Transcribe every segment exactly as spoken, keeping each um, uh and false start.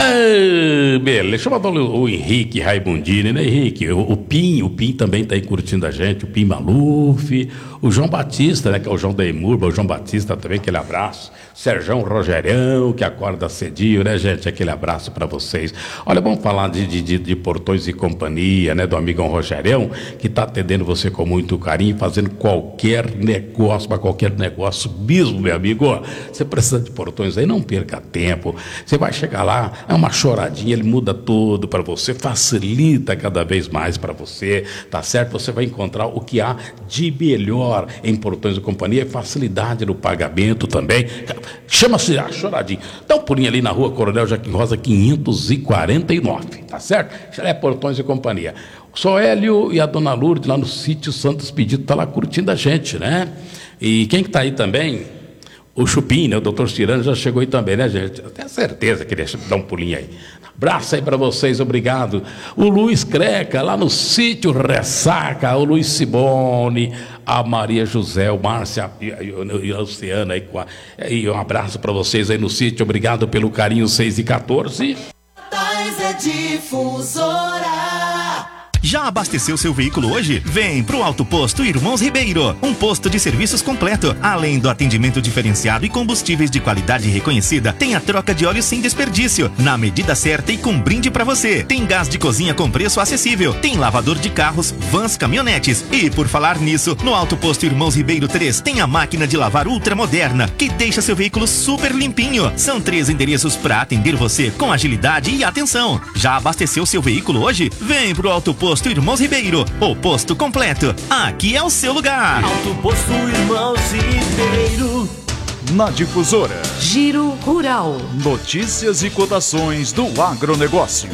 Ah, beleza, chama o Henrique Raimundini, né, Henrique? O, o Pim, o Pim também tá aí curtindo a gente, o Pim Maluf, o João Batista, né, que é o João da Imurba, o João Batista também, aquele abraço. Serjão Rogerão, que acorda cedinho, né, gente? Aquele abraço pra vocês. Olha, vamos falar de, de, de Portões e Companhia, né, do amigão Rogerão, que tá atendendo você com muito carinho, fazendo qualquer negócio, para qualquer negócio mesmo, meu amigo. Ó, você precisa de portões aí, não perca tempo. Você vai chegar lá, é uma choradinha, ele muda tudo para você, facilita cada vez mais para você, tá certo? Você vai encontrar o que há de melhor em Portões e Companhia, facilidade no pagamento também. Chama-se a choradinha. Dá um pulinho ali na rua Coronel Joaquim Rosa quinhentos e quarenta e nove, tá certo? Já é Portões e Companhia. O Só Hélio e a Dona Lourdes lá no sítio Santos Pedido tá lá curtindo a gente, né? E quem que tá aí também? O Chupim, né? O doutor Cirano já chegou aí também, né, gente? Eu tenho certeza que ele ia dar um pulinho aí. Abraço aí para vocês, obrigado. O Luiz Creca, lá no sítio Ressaca, o Luiz Simone, a Maria José, o Márcia e a Luciana aí com a, e um abraço para vocês aí no sítio, obrigado pelo carinho. Seis e quatorze. É Difusora. Já abasteceu seu veículo hoje? Vem pro Auto Posto Irmãos Ribeiro, um posto de serviços completo. Além do atendimento diferenciado e combustíveis de qualidade reconhecida, tem a troca de óleo sem desperdício, na medida certa e com brinde pra você. Tem gás de cozinha com preço acessível, tem lavador de carros, vans, caminhonetes. E por falar nisso, no Auto Posto Irmãos Ribeiro três tem a máquina de lavar ultramoderna, que deixa seu veículo super limpinho. São três endereços pra atender você com agilidade e atenção. Já abasteceu seu veículo hoje? Vem pro Auto Posto Posto Irmãos Ribeiro, o posto completo. Aqui é o seu lugar. Auto Posto Irmãos Ribeiro. Na Difusora, Giro Rural. Notícias e cotações do agronegócio.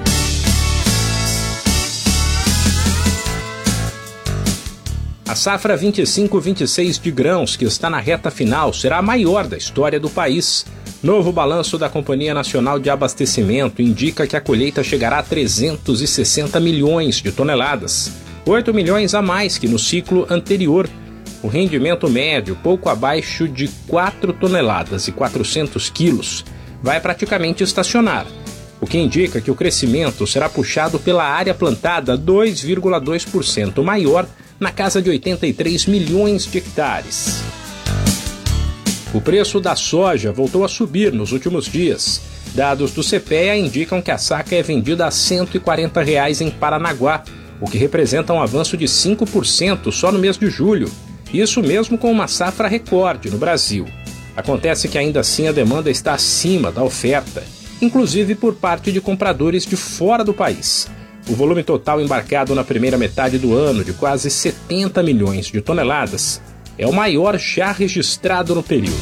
A safra vinte e cinco vinte e seis de grãos, que está na reta final, será a maior da história do país. Novo balanço da Companhia Nacional de Abastecimento indica que a colheita chegará a trezentos e sessenta milhões de toneladas, oito milhões a mais que no ciclo anterior. O rendimento médio, pouco abaixo de quatro toneladas e quatrocentos quilos, vai praticamente estacionar, o que indica que o crescimento será puxado pela área plantada dois vírgula dois por cento maior, na casa de oitenta e três milhões de hectares. O preço da soja voltou a subir nos últimos dias. Dados do C P E A indicam que a saca é vendida a cento e quarenta reais em Paranaguá, o que representa um avanço de cinco por cento só no mês de julho. Isso mesmo com uma safra recorde no Brasil. Acontece que ainda assim a demanda está acima da oferta, inclusive por parte de compradores de fora do país. O volume total embarcado na primeira metade do ano, de quase setenta milhões de toneladas, é o maior já registrado no período.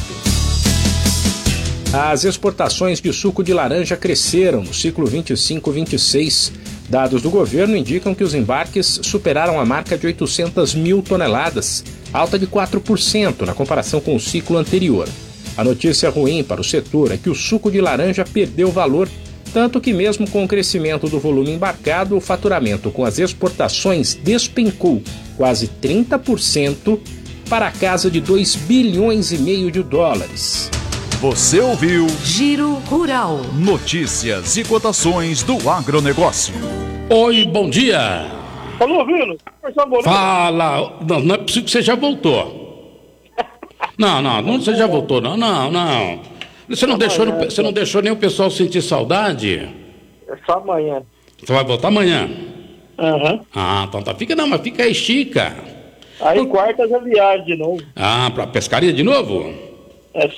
As exportações de suco de laranja cresceram no ciclo vinte e cinco vinte e seis. Dados do governo indicam que os embarques superaram a marca de oitocentas mil toneladas, alta de quatro por cento na comparação com o ciclo anterior. A notícia ruim para o setor é que o suco de laranja perdeu valor, tanto que mesmo com o crescimento do volume embarcado, o faturamento com as exportações despencou quase trinta por cento para a casa de dois bilhões e meio de dólares. Você ouviu Giro Rural. Notícias e cotações do agronegócio. Oi, bom dia. Alô, Vino? Fala. Não, não é possível que você já voltou. Não, não, não, você já voltou, não, não, não. Você não, deixou, você não deixou nem o pessoal sentir saudade? É só amanhã. Você vai voltar amanhã? Aham. Uhum. Ah, então tá. Fica não, mas fica aí, estica. Aí quarta já viagem de novo. Ah, pra pescaria de novo?